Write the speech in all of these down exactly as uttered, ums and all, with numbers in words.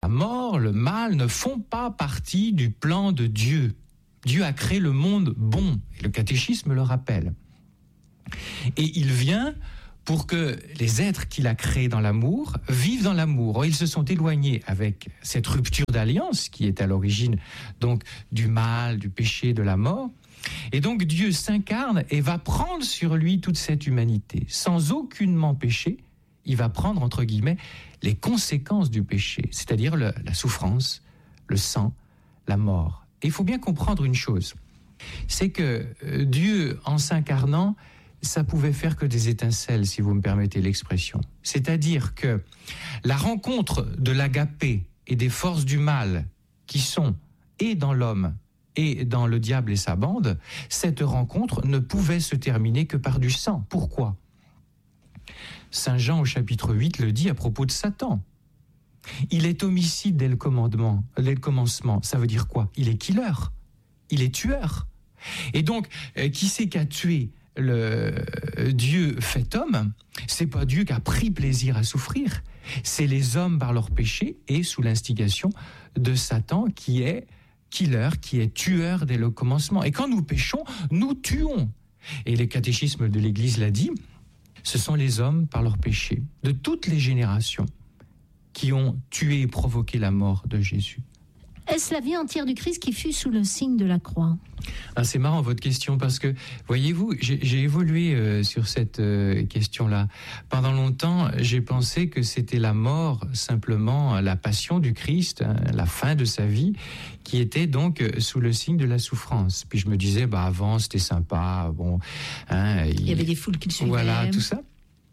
La mort, le mal ne font pas partie du plan de Dieu. Dieu a créé le monde bon, et le catéchisme le rappelle. Et il vient pour que les êtres qu'il a créés dans l'amour vivent dans l'amour. Or, ils se sont éloignés avec cette rupture d'alliance qui est à l'origine donc du mal, du péché, de la mort. Et donc Dieu s'incarne et va prendre sur lui toute cette humanité. Sans aucunement péché, il va prendre, entre guillemets, les conséquences du péché, c'est-à-dire le, la souffrance, le sang, la mort. Et il faut bien comprendre une chose, c'est que euh, Dieu, en s'incarnant, ça pouvait faire que des étincelles, si vous me permettez l'expression. C'est-à-dire que la rencontre de l'agapé et des forces du mal qui sont et dans l'homme et dans le diable et sa bande, cette rencontre ne pouvait se terminer que par du sang. Pourquoi ? Saint Jean au chapitre huit le dit à propos de Satan. Il est homicide dès le commandement, dès le commencement. Ça veut dire quoi ? Il est killer, il est tueur. Et donc, euh, qui c'est qui a tué le euh, Dieu fait homme ? C'est pas Dieu qui a pris plaisir à souffrir, c'est les hommes par leur péché et sous l'instigation de Satan qui est killer, qui est tueur dès le commencement. Et quand nous péchons, nous tuons. Et le catéchisme de l'Église l'a dit, ce sont les hommes par leur péché, de toutes les générations, qui ont tué et provoqué la mort de Jésus. Est-ce la vie entière du Christ qui fut sous le signe de la croix ? Ah, c'est marrant votre question parce que, voyez-vous, j'ai, j'ai évolué euh, sur cette euh, question-là. Pendant longtemps, j'ai pensé que c'était la mort, simplement la passion du Christ, hein, la fin de sa vie, qui était donc euh, sous le signe de la souffrance. Puis je me disais, bah avant c'était sympa, bon, hein, il, il y avait des foules qui le suivaient. Voilà, tout ça.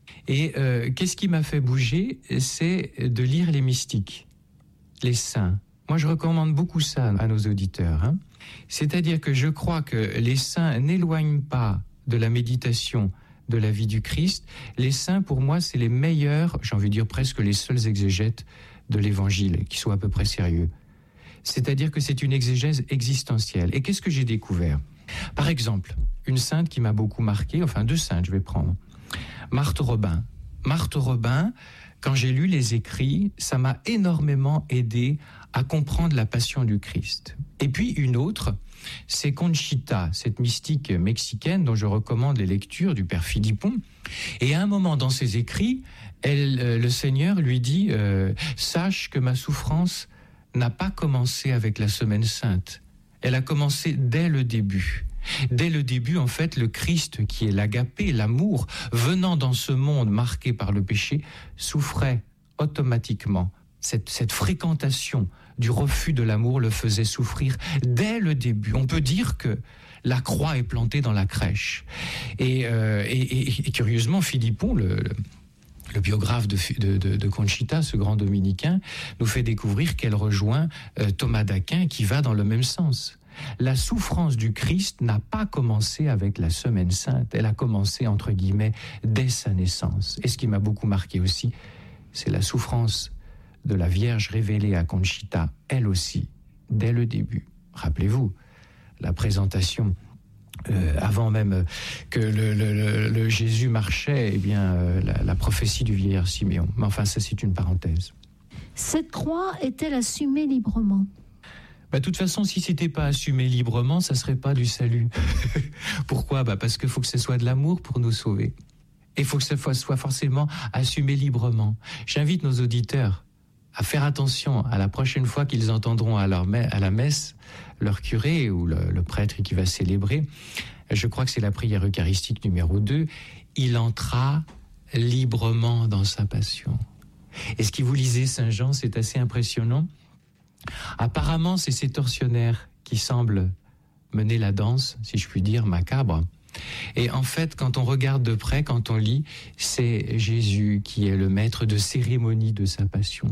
Et euh, qu'est-ce qui m'a fait bouger ? C'est de lire les mystiques, les saints. Moi, je recommande beaucoup ça à nos auditeurs. Hein. C'est-à-dire que je crois que les saints n'éloignent pas de la méditation de la vie du Christ. Les saints, pour moi, c'est les meilleurs, j'ai envie de dire presque les seuls exégètes de l'Évangile, qui soient à peu près sérieux. C'est-à-dire que c'est une exégèse existentielle. Et qu'est-ce que j'ai découvert ? Par exemple, une sainte qui m'a beaucoup marqué, enfin deux saintes, je vais prendre. Marthe Robin. Marthe Robin, quand j'ai lu les écrits, ça m'a énormément aidé à comprendre la passion du Christ. Et puis une autre, c'est Conchita, cette mystique mexicaine dont je recommande les lectures du père Philippon. Et à un moment dans ses écrits, elle, euh, le Seigneur lui dit euh, « Sache que ma souffrance n'a pas commencé avec la Semaine Sainte. Elle a commencé dès le début. » Dès le début, en fait, le Christ, qui est l'agapé, l'amour, venant dans ce monde marqué par le péché, souffrait automatiquement. Cette, cette fréquentation du refus de l'amour le faisait souffrir dès le début. On peut dire que la croix est plantée dans la crèche. Et, euh, et, et, et curieusement, Philippon, le, le, le biographe de, de, de, de Conchita, ce grand dominicain, nous fait découvrir qu'elle rejoint euh, Thomas d'Aquin, qui va dans le même sens. La souffrance du Christ n'a pas commencé avec la Semaine Sainte, elle a commencé, entre guillemets, dès sa naissance. Et ce qui m'a beaucoup marqué aussi, c'est la souffrance de la Vierge révélée à Conchita, elle aussi, dès le début. Rappelez-vous, la présentation, euh, avant même que le, le, le, le Jésus marchait, eh bien, euh, la, la prophétie du vieillard Siméon. Mais enfin, ça, c'est une parenthèse. Cette croix est-elle assumée librement ? Bah, de toute façon, si c'était pas assumé librement, ça serait pas du salut. Pourquoi ? Bah, parce qu'il faut que ce soit de l'amour pour nous sauver. Et il faut que ce soit forcément assumé librement. J'invite nos auditeurs à faire attention à la prochaine fois qu'ils entendront à, leur me- à la messe leur curé ou le, le prêtre qui va célébrer. Je crois que c'est la prière eucharistique numéro deux. Il entra librement dans sa passion. Et ce qui vous lisez Saint Jean, c'est assez impressionnant. Apparemment, c'est ces tortionnaires qui semblent mener la danse, si je puis dire, macabre. Et en fait, quand on regarde de près, quand on lit, c'est Jésus qui est le maître de cérémonie de sa passion.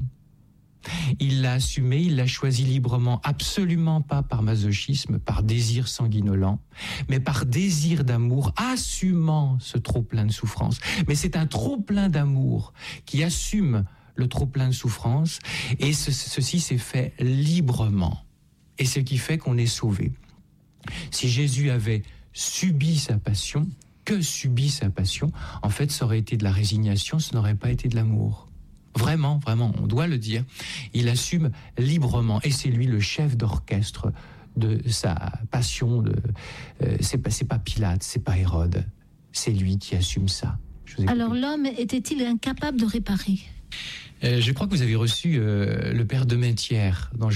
Il l'a assumé, il l'a choisi librement, absolument pas par masochisme, par désir sanguinolent, mais par désir d'amour, assumant ce trop-plein de souffrance. Mais c'est un trop-plein d'amour qui assume le trop-plein de souffrance, et ce, ceci s'est fait librement. Et ce qui fait qu'on est sauvé. Si Jésus avait subi sa passion, que subit sa passion, en fait, ça aurait été de la résignation, ce n'aurait pas été de l'amour. Vraiment, vraiment, on doit le dire. Il assume librement, et c'est lui le chef d'orchestre de sa passion. De, euh, c'est pas, c'est pas Pilate, c'est pas Hérode, c'est lui qui assume ça. Alors l'homme était-il incapable de réparer ? euh, Je crois que vous avez reçu euh, le père Demetière, dont je